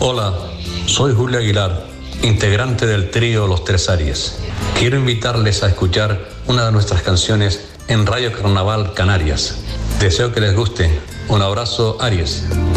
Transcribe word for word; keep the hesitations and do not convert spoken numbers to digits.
Hola, soy Julio Aguilar, integrante del trío Los Tres Aries. Quiero invitarles a escuchar una de nuestras canciones en Radio Carnaval Canarias. Deseo que les guste. Un abrazo, Aries.